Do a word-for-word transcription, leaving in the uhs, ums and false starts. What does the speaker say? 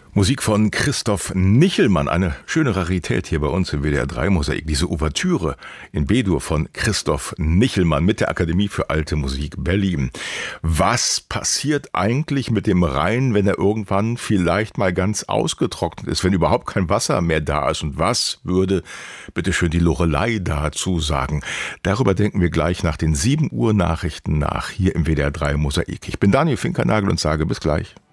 Musik von Christoph Nichelmann, eine schöne Rarität hier bei uns im W D R drei Mosaik. Diese Ouvertüre in B-Dur von Christoph Nichelmann mit der Akademie für Alte Musik Berlin. Was passiert eigentlich mit dem Rhein, wenn er irgendwann vielleicht mal ganz ausgetrocknet ist, wenn überhaupt kein Wasser mehr da ist? Und was würde bitteschön die Loreley dazu sagen? Darüber denken wir gleich nach den sieben Uhr Nachrichten nach, hier im W D R drei Mosaik. Ich bin Daniel Finkernagel und sage bis gleich.